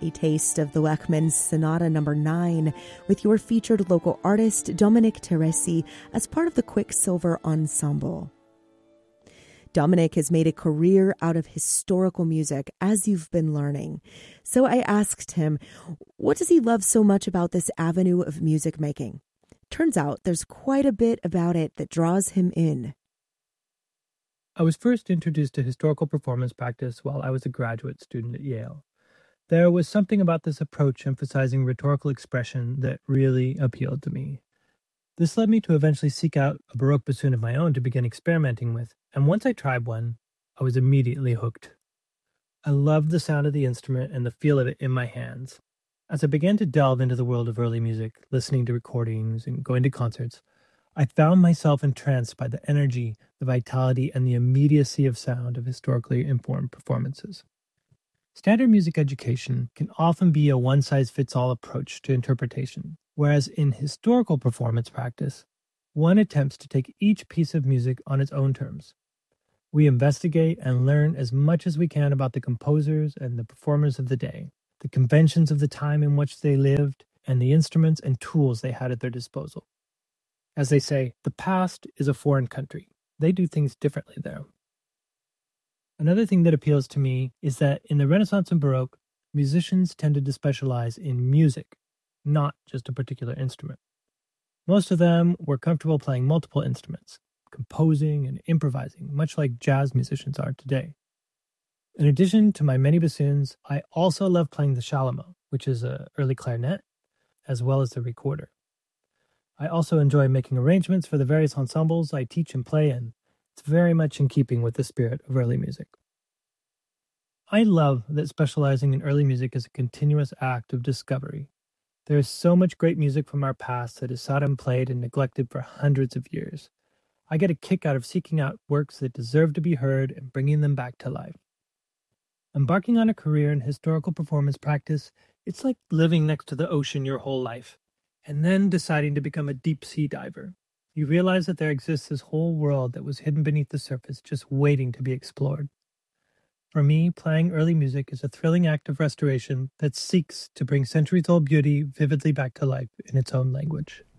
a taste of the Lechman's Sonata No. 9 with your featured local artist, Dominic Teresi, as part of the Quicksilver Ensemble. Dominic has made a career out of historical music, as you've been learning. So I asked him, what does he love so much about this avenue of music making? Turns out there's quite a bit about it that draws him in. I was first introduced to historical performance practice while I was a graduate student at Yale. There was something about this approach emphasizing rhetorical expression that really appealed to me. This led me to eventually seek out a Baroque bassoon of my own to begin experimenting with, and once I tried one, I was immediately hooked. I loved the sound of the instrument and the feel of it in my hands. As I began to delve into the world of early music, listening to recordings and going to concerts, I found myself entranced by the energy, the vitality, and the immediacy of sound of historically informed performances. Standard music education can often be a one-size-fits-all approach to interpretation, whereas in historical performance practice, one attempts to take each piece of music on its own terms. We investigate and learn as much as we can about the composers and the performers of the day, the conventions of the time in which they lived, and the instruments and tools they had at their disposal. As they say, the past is a foreign country. They do things differently there. Another thing that appeals to me is that in the Renaissance and Baroque, musicians tended to specialize in music, not just a particular instrument. Most of them were comfortable playing multiple instruments, composing and improvising, much like jazz musicians are today. In addition to my many bassoons, I also love playing the chalumeau, which is an early clarinet, as well as the recorder. I also enjoy making arrangements for the various ensembles I teach and play in. It's very much in keeping with the spirit of early music. I love that specializing in early music is a continuous act of discovery. There is so much great music from our past that is sought and played and neglected for hundreds of years. I get a kick out of seeking out works that deserve to be heard and bringing them back to life. Embarking on a career in historical performance practice, it's like living next to the ocean your whole life, and then deciding to become a deep-sea diver. You realize that there exists this whole world that was hidden beneath the surface, just waiting to be explored. For me, playing early music is a thrilling act of restoration that seeks to bring centuries-old beauty vividly back to life in its own language.